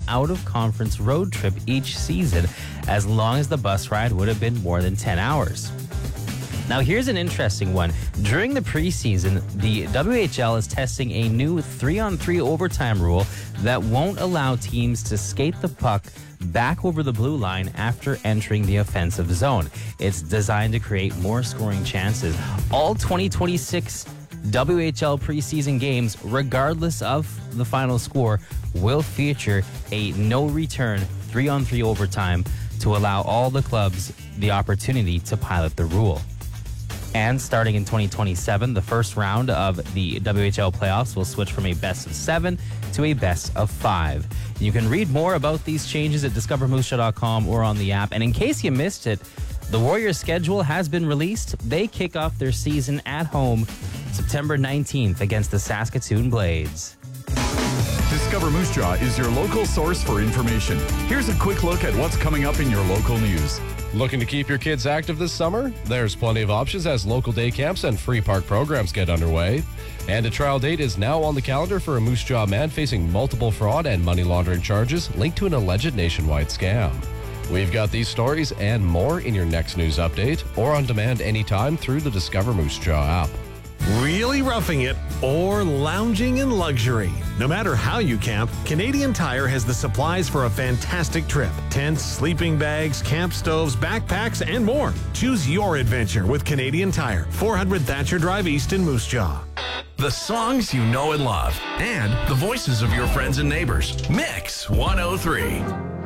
out-of-conference road trip each season, as long as the bus ride would have been more than 10 hours. Now, here's an interesting one. During the preseason, the WHL is testing a new 3-on-3 overtime rule that won't allow teams to skate the puck back over the blue line after entering the offensive zone. It's designed to create more scoring chances. All 2026 WHL preseason games, regardless of the final score, will feature a no-return 3-on-3 overtime to allow all the clubs the opportunity to pilot the rule. And starting in 2027, the first round of the WHL playoffs will switch from a best-of-7 to a best-of-5. You can read more about these changes at discovermoosejaw.com or on the app. And in case you missed it, the Warriors' schedule has been released. They kick off their season at home September 19th against the Saskatoon Blades. Discover Moose Jaw is your local source for information. Here's a quick look at what's coming up in your local news. Looking to keep your kids active this summer? There's plenty of options as local day camps and free park programs get underway. And a trial date is now on the calendar for a Moose Jaw man facing multiple fraud and money laundering charges linked to an alleged nationwide scam. We've got these stories and more in your next news update or on demand anytime through the Discover Moose Jaw app. Really roughing it or lounging in luxury. No matter how you camp, Canadian Tire has the supplies for a fantastic trip. Tents, sleeping bags, camp stoves, backpacks, and more. Choose your adventure with Canadian Tire, 400 Thatcher Drive East in Moose Jaw. The songs you know and love, and the voices of your friends and neighbors. Mix 103.